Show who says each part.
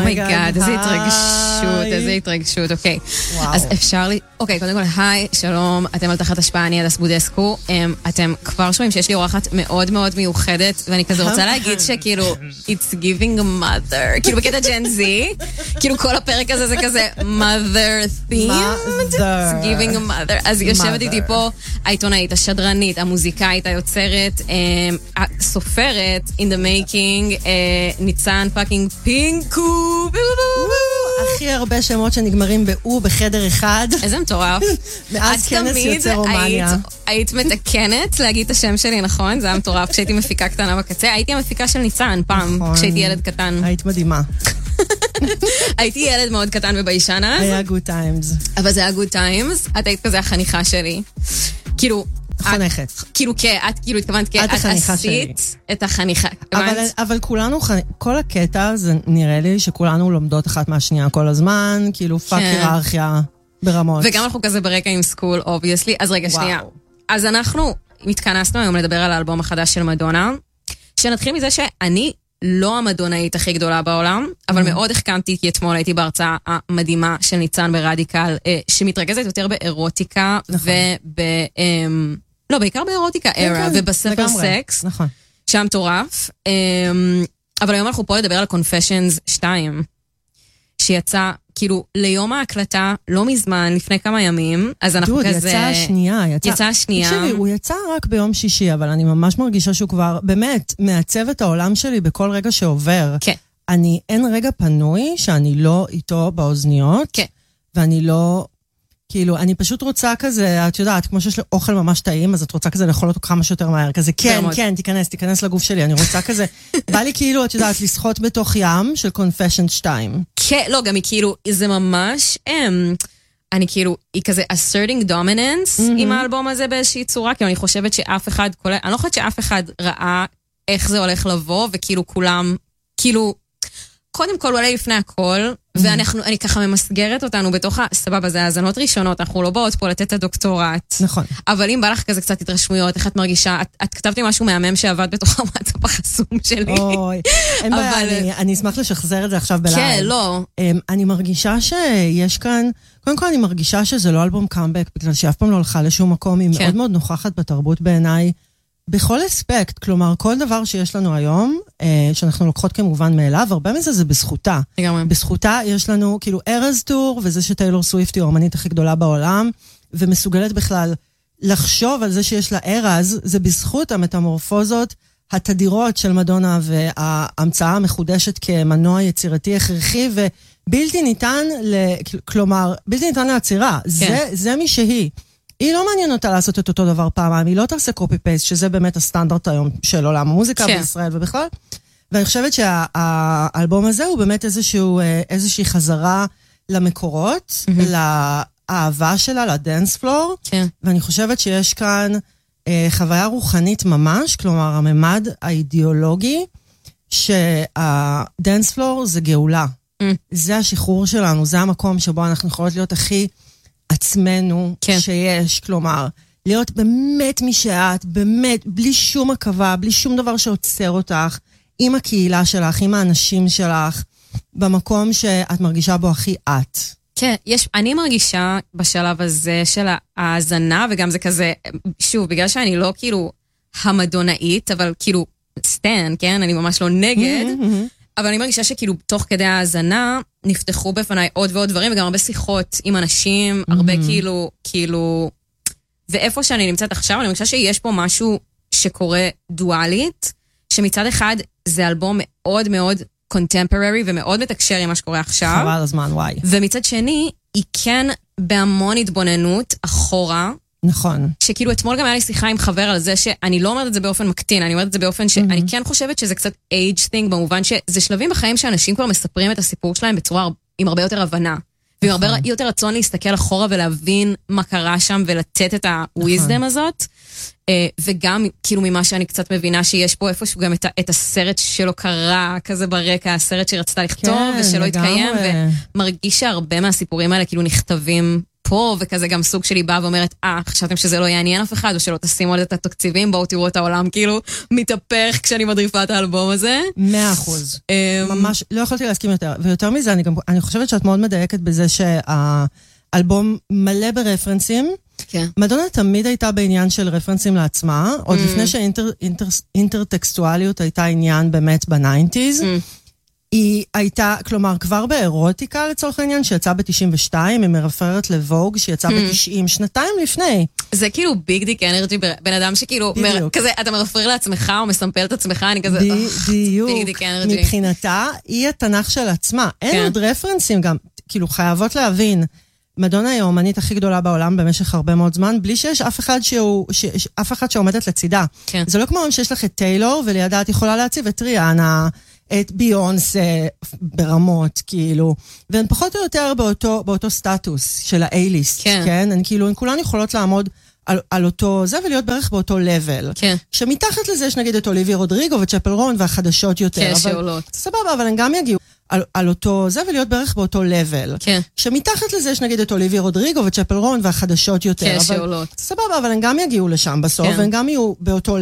Speaker 1: אומייגאד, איזה התרגשות, איזה התרגשות, אוקיי. אז אפשר לי, אוקיי, קודם כל, היי, שלום, אתם על תחת השפעה, אני הדס בודסקו, אתם כבר שומעים שיש לי אורחת מאוד מאוד מיוחדת, ואני כזה רוצה להגיד שכאילו, it's giving a mother, כאילו בקטע ג'ן זי, כאילו כל הפרק הזה זה כזה mother themed, it's giving a mother, אז יושבת איתי פה העיתונאית, השדרנית, המוזיקאית, היוצרת, הסופרת, in the making, ניצן פאקינג פינקו,
Speaker 2: הכי הרבה שמות שנגמרים באו בחדר אחד.
Speaker 1: איזה מטורף.
Speaker 2: מאז כנס יוצא רומניה.
Speaker 1: היית מתקנת להגיד את השם שלי, נכון? זה היה מטורף כשהייתי מפיקה קטנה בקצה. הייתי המפיקה של ניצן פעם, כשהייתי ילד קטן.
Speaker 2: היית מדהימה.
Speaker 1: הייתי ילד מאוד קטן וביישן אז.
Speaker 2: היה good times.
Speaker 1: אבל זה היה good times. את היית כזה החניכה שלי. כאילו...
Speaker 2: חונכת.
Speaker 1: כאילו, את כאילו התכוונת, את עשית את החניכה.
Speaker 2: אבל כולנו, כל הקטע זה נראה לי שכולנו לומדות אחת מהשנייה כל הזמן, כאילו פאק היררכיה ברמות.
Speaker 1: וגם אנחנו כזה ברקע עם סקול, obviously. אז רגע, שנייה. אז אנחנו התכנסנו היום לדבר על האלבום החדש של מדונה, שנתחיל מזה שאני לא המדונאית הכי גדולה בעולם, אבל מאוד החכמתי, כי אתמול הייתי בהרצאה המדהימה של ניצן ברדיקל, שמתרכזת יותר באירוטיקה לא, בעיקר באירוטיקה era, ובספר סקס, שם טורף. אבל היום אנחנו פה לדבר על Confessions 2, שיצא כאילו ליום ההקלטה, לא מזמן, לפני כמה ימים, אז אנחנו כזה... יצא השנייה.
Speaker 2: תקשיבי, הוא יצא רק ביום שישי, אבל אני ממש מרגישה שהוא כבר, באמת, מעצב את העולם שלי בכל רגע שעובר.
Speaker 1: כן.
Speaker 2: אין רגע פנוי שאני לא איתו באוזניות,
Speaker 1: כן.
Speaker 2: ואני לא... כאילו, אני פשוט רוצה כזה, את יודעת, כמו שיש לי אוכל ממש טעים, אז את רוצה כזה לאכול אותו כמה שיותר מהר, כזה, כן, תיכנס לגוף שלי, אני רוצה כזה, בא לי כאילו, את יודעת, לשחות בתוך ים של Confession 2.
Speaker 1: כן, לא, גם היא כאילו, זה ממש, אני כאילו, היא כזה asserting dominance עם האלבום הזה באיזושהי צורה, כי אני חושבת שאף אחד, אני לא חושבת שאף אחד ראה איך זה הולך לבוא, וכאילו כולם, כאילו, קודם כל אולי לפני הכל, ואני ככה ממסגרת אותנו בתוך הסבבה, זה האזנות ראשונות, אנחנו לא באות פה לתת את הדוקטורט.
Speaker 2: נכון.
Speaker 1: אבל אם בא לך כזה קצת התרשמויות, איך את מרגישה, את כתבתי משהו מהמם שעבד בתוך הוואטסאפ החסום שלי.
Speaker 2: אוי, אין בעיה, אני אשמח לשחזר את זה עכשיו בלייב.
Speaker 1: כן, לא.
Speaker 2: אני מרגישה שיש כאן, קודם כל אני מרגישה שזה לא אלבום קאמבק, בגלל שאף פעם לא הלכה לשום מקום, היא מאוד מאוד נוכחת בתרבות בעיניי, בכל אספקט, כלומר, כל דבר שיש לנו היום, שאנחנו לוקחות כמובן מאליו, הרבה מזה זה בזכותה.
Speaker 1: לגמרי.
Speaker 2: בזכותה יש לנו, כאילו, ארז טור, וזה שטיילור סוויפט היא האומנית הכי גדולה בעולם, ומסוגלת בכלל לחשוב על זה שיש לה ארז, זה בזכות המטמורפוזות התדירות של מדונה, וההמצאה המחודשת כמנוע יצירתי הכרחי, ובלתי ניתן, כלומר, בלתי ניתן לעצירה. זה מי שהיא. היא לא מעניין אותה לעשות את אותו דבר פעמיים, היא לא תעשה קופי-פייסט, שזה באמת הסטנדרט היום של עולם המוזיקה בישראל ובכלל. ואני חושבת שהאלבום הזה הוא באמת איזושהי חזרה למקורות, לאהבה שלה, לדנס פלור, ואני חושבת שיש כאן חוויה רוחנית ממש, כלומר הממד האידיאולוגי, שהדנס פלור זה גאולה. זה השחרור שלנו, זה המקום שבו אנחנו יכולות להיות הכי עצמנו שיש, כלומר, להיות באמת מי שאת, באמת, בלי שום עכבה, בלי שום דבר שעוצר אותך, עם הקהילה שלך, עם האנשים שלך, במקום שאת מרגישה בו הכי את.
Speaker 1: כן, אני מרגישה בשלב הזה של ההאזנה, וגם זה כזה, שוב, בגלל שאני לא כאילו המדונאית, אבל כאילו סטן, כן? אני ממש לא נגד, אבל אני מרגישה שכאילו תוך כדי ההאזנה נפתחו בפניי עוד ועוד דברים, וגם הרבה שיחות עם אנשים, הרבה כאילו, ואיפה שאני נמצאת עכשיו, אני מרגישה שיש פה משהו שקורה דואלית, שמצד אחד זה אלבום מאוד מאוד contemporary, ומאוד מתקשר עם מה שקורה עכשיו.
Speaker 2: חבל הזמן, וואי.
Speaker 1: ומצד שני, היא כן בהמון התבוננות אחורה,
Speaker 2: נכון.
Speaker 1: שכאילו אתמול גם היה לי שיחה עם חבר על זה שאני לא אומרת את זה באופן מקטין, אני אומרת את זה באופן שאני כן חושבת שזה קצת age thing, במובן שזה שלבים בחיים שאנשים כבר מספרים את הסיפור שלהם בצורה עם הרבה יותר הבנה, ועם הרבה יותר רצון להסתכל אחורה ולהבין מה קרה שם ולתת את ה-wisdom הזאת, וגם כאילו ממה שאני קצת מבינה שיש פה איפשהו גם את הסרט שלא קרה כזה ברקע, הסרט שרצתה לכתוב ושלא התקיים, ומרגיש שהרבה מהסיפורים האלה כאילו נכתבים פה, וכזה גם סוג שלי באה ואומרת, חשבתם שזה לא יעניין אף אחד, או שלא תשימו על זה את התקציבים, בואו תראו את העולם כאילו מתהפך כשאני מדריפה את האלבום הזה.
Speaker 2: 100%. ממש, לא יכולתי להסכים יותר. ויותר מזה, אני חושבת שאת מאוד מדייקת בזה שהאלבום מלא ברפרנסים.
Speaker 1: כן.
Speaker 2: מדונה תמיד הייתה בעניין של רפרנסים לעצמה, עוד לפני שהאינטרטקסטואליות הייתה עניין באמת בניינטיז. היא הייתה, כלומר, כבר באירוטיקה לצורך העניין, שיצאה ב-92, היא מרפררת לבוג, שיצאה ב-90, שנתיים לפני.
Speaker 1: זה כאילו ביג דיק אנרג'י, בן אדם שכאילו, כזה, אתה מרפרר לעצמך, או מסמפל את עצמך, אני כזה,
Speaker 2: בדיוק. מבחינתה, היא התנ"ך של עצמה. אין עוד רפרנסים גם, כאילו, חייבות להבין, מדונה היא האומנית הכי גדולה בעולם במשך הרבה מאוד זמן, בלי שיש אף אחד שעומדת לצידה. זה לא כמו שיש לך את טיילור, ולידה את יכולה להציב את ריאנה, את ביונס ברמות, כאילו, והן פחות או יותר באותו סטטוס של ה-A-ליסט, כן? הן כאילו, הן כולן יכולות לעמוד על אותו זה, ולהיות בערך באותו לבל.
Speaker 1: כן.
Speaker 2: שמתחת לזה יש נגיד את אוליביה רודריגו וצ'פל רון והחדשות יותר.
Speaker 1: כן, שעולות.
Speaker 2: סבבה, אבל הן גם יגיעו על אותו זה, ולהיות בערך באותו לבל.
Speaker 1: כן.
Speaker 2: שמתחת לזה יש נגיד את אוליביה רודריגו וצ'פל רון והחדשות יותר.
Speaker 1: כן, שעולות.
Speaker 2: סבבה, אבל הן גם יגיעו לשם בסוף, והן גם יהיו באותו